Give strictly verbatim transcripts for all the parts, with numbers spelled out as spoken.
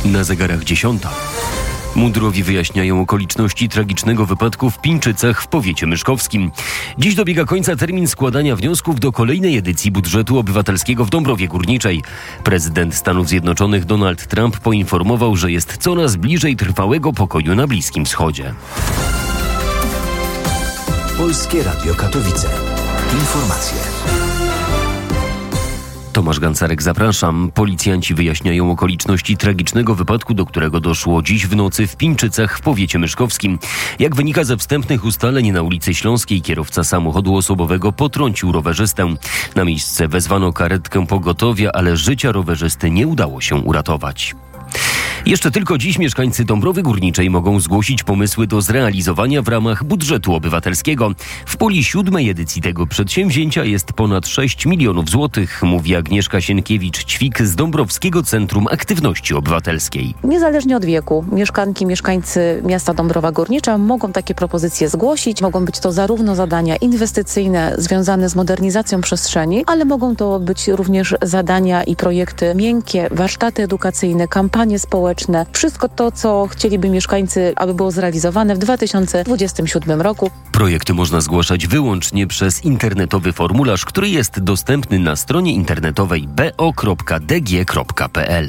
Na zegarach dziesiąta. Mundurowi wyjaśniają okoliczności tragicznego wypadku w Pińczycach w powiecie myszkowskim. Dziś dobiega końca termin składania wniosków do kolejnej edycji budżetu obywatelskiego w Dąbrowie Górniczej. Prezydent Stanów Zjednoczonych Donald Trump poinformował, że jest coraz bliżej trwałego pokoju na Bliskim Wschodzie. Polskie Radio Katowice. Informacje. Tomasz Gancarek, zapraszam. Policjanci wyjaśniają okoliczności tragicznego wypadku, do którego doszło dziś w nocy w Pińczycach w powiecie myszkowskim. Jak wynika ze wstępnych ustaleń, na ulicy Śląskiej kierowca samochodu osobowego potrącił rowerzystę. Na miejsce wezwano karetkę pogotowia, ale życia rowerzysty nie udało się uratować. Jeszcze tylko dziś mieszkańcy Dąbrowy Górniczej mogą zgłosić pomysły do zrealizowania w ramach budżetu obywatelskiego. W puli siódmej edycji tego przedsięwzięcia jest ponad sześć milionów złotych, mówi Agnieszka Sienkiewicz-Ćwik z Dąbrowskiego Centrum Aktywności Obywatelskiej. Niezależnie od wieku, mieszkanki, mieszkańcy miasta Dąbrowa Górnicza mogą takie propozycje zgłosić. Mogą być to zarówno zadania inwestycyjne związane z modernizacją przestrzeni, ale mogą to być również zadania i projekty miękkie, warsztaty edukacyjne, kampanie społeczne. Wszystko to, co chcieliby mieszkańcy, aby było zrealizowane w dwa tysiące dwudziestym siódmym roku. Projekty można zgłaszać wyłącznie przez internetowy formularz, który jest dostępny na stronie internetowej b o kropka d g kropka p l.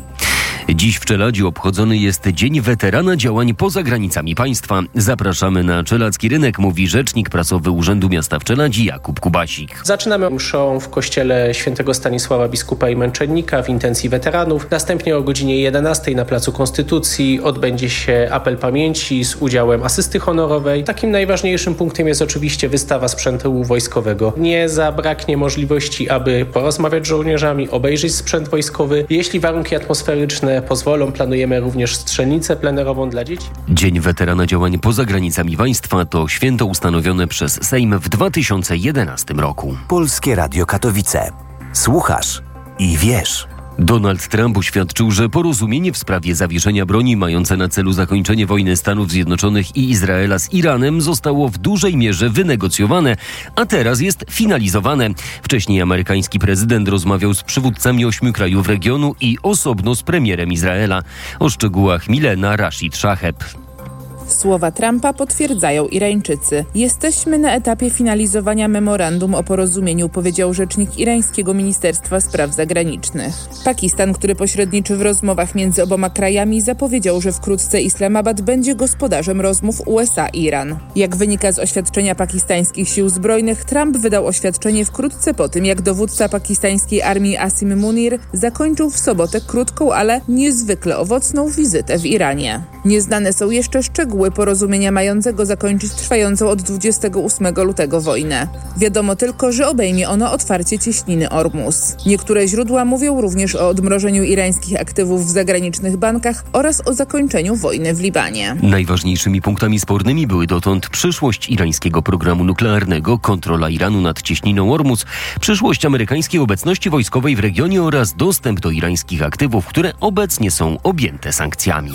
Dziś w Czeladzie obchodzony jest Dzień Weterana Działań poza granicami państwa. Zapraszamy na czelacki rynek, mówi rzecznik prasowy Urzędu Miasta w Czeladzi Jakub Kubasik. Zaczynamy mszą w kościele świętego Stanisława Biskupa i Męczennika w intencji weteranów. Następnie o godzinie jedenastej na Placu Konstytucji odbędzie się apel pamięci z udziałem asysty honorowej. Takim najważniejszym punktem jest oczywiście wystawa sprzętu wojskowego. Nie zabraknie możliwości, aby porozmawiać z żołnierzami, obejrzeć sprzęt wojskowy. Jeśli warunki atmosferyczne pozwolą, planujemy również strzelnicę plenerową dla dzieci. Dzień Weterana Działań poza granicami państwa to święto ustanowione przez Sejm w dwa tysiące jedenastym roku. Polskie Radio Katowice. Słuchasz i wiesz. Donald Trump oświadczył, że porozumienie w sprawie zawieszenia broni mające na celu zakończenie wojny Stanów Zjednoczonych i Izraela z Iranem zostało w dużej mierze wynegocjowane, a teraz jest finalizowane. Wcześniej amerykański prezydent rozmawiał z przywódcami ośmiu krajów regionu i osobno z premierem Izraela. O szczegółach Milena Rashid Shaheb. Słowa Trumpa potwierdzają Irańczycy. Jesteśmy na etapie finalizowania memorandum o porozumieniu, powiedział rzecznik irańskiego Ministerstwa Spraw Zagranicznych. Pakistan, który pośredniczy w rozmowach między oboma krajami, zapowiedział, że wkrótce Islamabad będzie gospodarzem rozmów U S A i Iran. Jak wynika z oświadczenia pakistańskich sił zbrojnych, Trump wydał oświadczenie wkrótce po tym, jak dowódca pakistańskiej armii Asim Munir zakończył w sobotę krótką, ale niezwykle owocną wizytę w Iranie. Nieznane są jeszcze szczegóły porozumienia mającego zakończyć trwającą od dwudziestego ósmego lutego wojnę. Wiadomo tylko, że obejmie ono otwarcie cieśniny Ormus. Niektóre źródła mówią również o odmrożeniu irańskich aktywów w zagranicznych bankach oraz o zakończeniu wojny w Libanie. Najważniejszymi punktami spornymi były dotąd przyszłość irańskiego programu nuklearnego, kontrola Iranu nad cieśniną Ormus, przyszłość amerykańskiej obecności wojskowej w regionie oraz dostęp do irańskich aktywów, które obecnie są objęte sankcjami.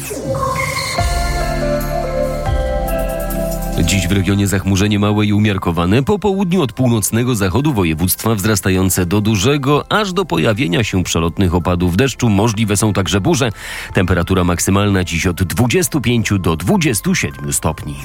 Dziś w regionie zachmurzenie małe i umiarkowane, po południu od północnego zachodu województwa wzrastające do dużego, aż do pojawienia się przelotnych opadów deszczu. Możliwe są także burze. Temperatura maksymalna dziś od dwudziestu pięciu do dwudziestu siedmiu stopni.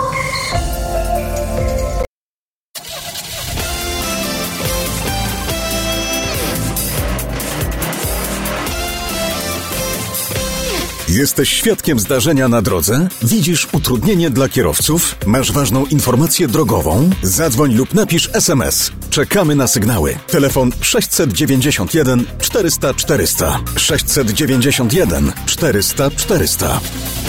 Jesteś świadkiem zdarzenia na drodze? Widzisz utrudnienie dla kierowców? Masz ważną informację drogową? Zadzwoń lub napisz es em es. Czekamy na sygnały. Telefon sześćset dziewięćdziesiąt jeden czterysta czterysta. sześćset dziewięćdziesiąt jeden czterysta czterysta.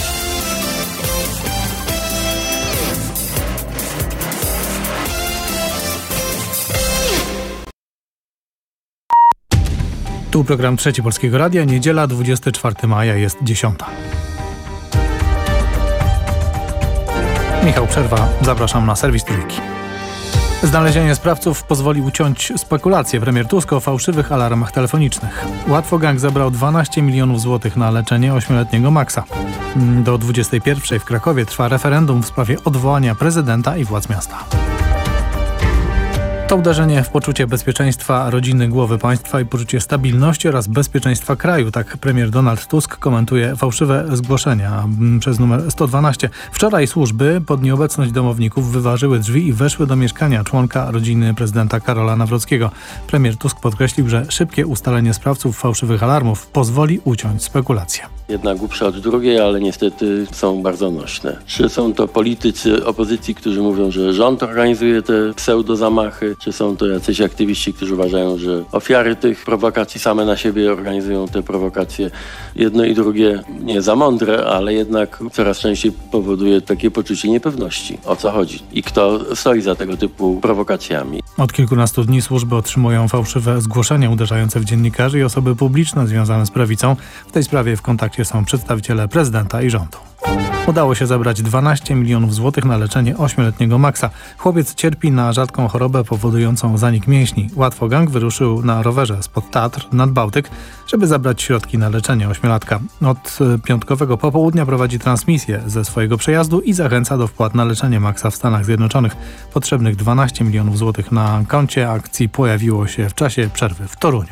Tu program Trzeci Polskiego Radia, niedziela dwudziestego czwartego maja, jest dziesiąta. Michał Przerwa, zapraszam na serwis Trójki. Znalezienie sprawców pozwoli uciąć spekulacje. Premier Tusk o fałszywych alarmach telefonicznych. Łatwogang zebrał dwanaście milionów złotych na leczenie ośmioletniego Maxa. Do dwudziestej pierwszej w Krakowie trwa referendum w sprawie odwołania prezydenta i władz miasta. To uderzenie w poczucie bezpieczeństwa rodziny głowy państwa i poczucie stabilności oraz bezpieczeństwa kraju. Tak premier Donald Tusk komentuje fałszywe zgłoszenia przez numer sto dwanaście. Wczoraj służby pod nieobecność domowników wyważyły drzwi i weszły do mieszkania członka rodziny prezydenta Karola Nawrockiego. Premier Tusk podkreślił, że szybkie ustalenie sprawców fałszywych alarmów pozwoli uciąć spekulacje. Jedna głupsza od drugiej, ale niestety są bardzo nośne. Czy są to politycy opozycji, którzy mówią, że rząd organizuje te pseudozamachy, czy są to jacyś aktywiści, którzy uważają, że ofiary tych prowokacji same na siebie organizują te prowokacje. Jedno i drugie nie za mądre, ale jednak coraz częściej powoduje takie poczucie niepewności. O co chodzi i kto stoi za tego typu prowokacjami. Od kilkunastu dni służby otrzymują fałszywe zgłoszenia uderzające w dziennikarzy i osoby publiczne związane z prawicą. W tej sprawie w kontakcie są przedstawiciele prezydenta i rządu. Udało się zebrać dwanaście milionów złotych na leczenie ośmioletniego Maxa. Chłopiec cierpi na rzadką chorobę powodującą zanik mięśni. Łatwo gang wyruszył na rowerze spod Tatr nad Bałtyk, żeby zabrać środki na leczenie ośmiolatka. Od piątkowego popołudnia prowadzi transmisję ze swojego przejazdu i zachęca do wpłat na leczenie Maxa w Stanach Zjednoczonych. Potrzebnych dwanaście milionów złotych na koncie akcji pojawiło się w czasie przerwy w Toruniu.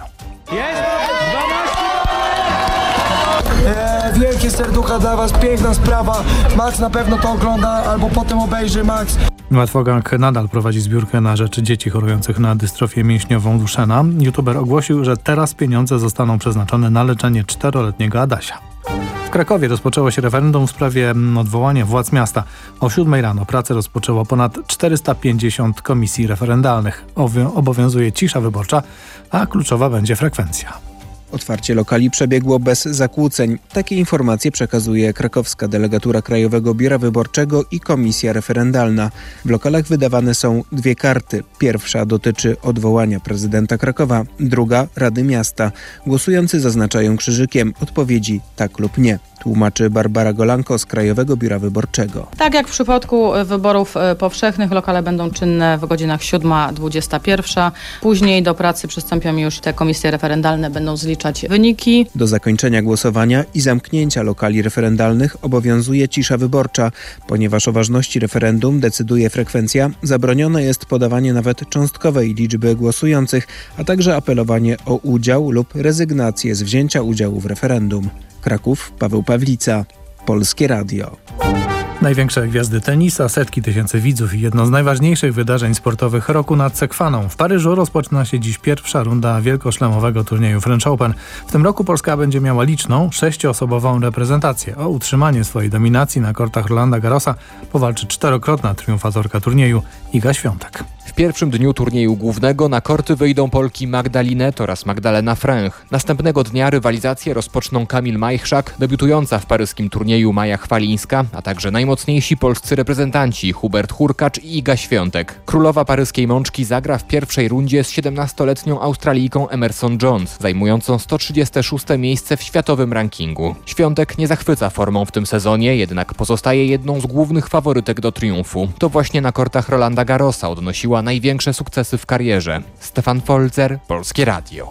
E, wielkie serducha dla was, piękna sprawa. Max na pewno to ogląda, albo potem obejrzy Max. Łatwogang nadal prowadzi zbiórkę na rzecz dzieci chorujących na dystrofię mięśniową Duszena. YouTuber ogłosił, że teraz pieniądze zostaną przeznaczone na leczenie czteroletniego Adasia. W Krakowie rozpoczęło się referendum w sprawie odwołania władz miasta. O siódmej rano pracę rozpoczęło ponad czterysta pięćdziesiąt komisji referendalnych. Obowiązuje cisza wyborcza, a kluczowa będzie frekwencja. Otwarcie lokali przebiegło bez zakłóceń. Takie informacje przekazuje krakowska delegatura Krajowego Biura Wyborczego i Komisja Referendalna. W lokalach wydawane są dwie karty. Pierwsza dotyczy odwołania prezydenta Krakowa, druga Rady Miasta. Głosujący zaznaczają krzyżykiem odpowiedzi tak lub nie. Tłumaczy Barbara Golanko z Krajowego Biura Wyborczego. Tak jak w przypadku wyborów powszechnych, lokale będą czynne w godzinach siódma dwudziesta pierwsza. Później do pracy przystąpią już te komisje referendalne, będą zliczać wyniki. Do zakończenia głosowania i zamknięcia lokali referendalnych obowiązuje cisza wyborcza. Ponieważ o ważności referendum decyduje frekwencja, zabronione jest podawanie nawet cząstkowej liczby głosujących, a także apelowanie o udział lub rezygnację z wzięcia udziału w referendum. Kraków, Paweł Pawlica, Polskie Radio. Największe gwiazdy tenisa, setki tysięcy widzów i jedno z najważniejszych wydarzeń sportowych roku nad Sekwaną. W Paryżu rozpoczyna się dziś pierwsza runda wielkoszlemowego turnieju French Open. W tym roku Polska będzie miała liczną, sześcioosobową reprezentację. O utrzymanie swojej dominacji na kortach Rolanda Garrosa powalczy czterokrotna triumfatorka turnieju Iga Świątek. W pierwszym dniu turnieju głównego na korty wyjdą Polki Magda Linette oraz Magdalena Fręch. Następnego dnia rywalizację rozpoczną Kamil Majchrzak, debiutująca w paryskim turnieju Maja Chwalińska, a także najmocniejsi polscy reprezentanci Hubert Hurkacz i Iga Świątek. Królowa paryskiej mączki zagra w pierwszej rundzie z siedemnastoletnią Australijką Emerson Jones, zajmującą sto trzydzieste szóste miejsce w światowym rankingu. Świątek nie zachwyca formą w tym sezonie, jednak pozostaje jedną z głównych faworytek do triumfu. To właśnie na kortach Rolanda Garrosa odnosiła największe sukcesy w karierze. Stefan Folzer, Polskie Radio.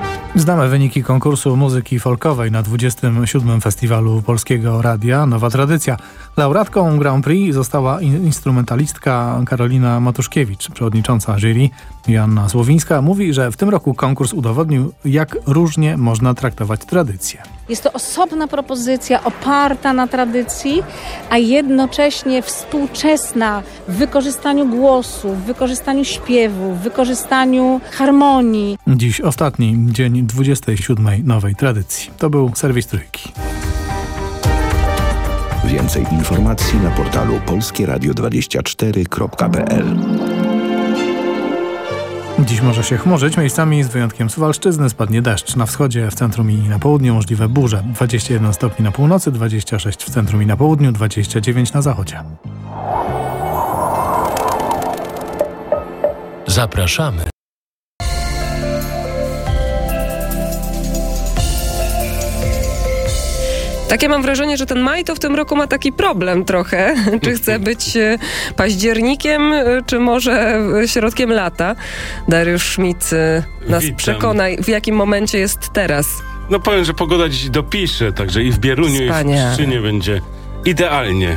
Znamy wyniki konkursu muzyki folkowej na dwudziestym siódmym Festiwalu Polskiego Radia Nowa Tradycja. Laureatką Grand Prix została instrumentalistka Karolina Matuszkiewicz. Przewodnicząca jury Joanna Słowińska mówi, że w tym roku konkurs udowodnił, jak różnie można traktować tradycję. Jest to osobna propozycja oparta na tradycji, a jednocześnie współczesna w wykorzystaniu głosu, w wykorzystaniu śpiewu, w wykorzystaniu harmonii. Dziś ostatni dzień dwudziestej siódmej nowej tradycji. To był serwis Trójki. Więcej informacji na portalu polskie radio dwadzieścia cztery kropka p l. Dziś może się chmurzyć, miejscami z wyjątkiem Suwalszczyzny spadnie deszcz. Na wschodzie, w centrum i na południu możliwe burze. dwadzieścia jeden stopni na północy, dwadzieścia sześć w centrum i na południu, dwadzieścia dziewięć na zachodzie. Zapraszamy. Takie mam wrażenie, że ten maj to w tym roku ma taki problem trochę. Czy chce być październikiem, czy może środkiem lata? Dariusz Szmit nas Witam. Przekonaj, w jakim momencie jest teraz. No powiem, że pogoda dziś dopisze, także i w Bieruniu, Wspaniale. I w Pszczynie będzie idealnie.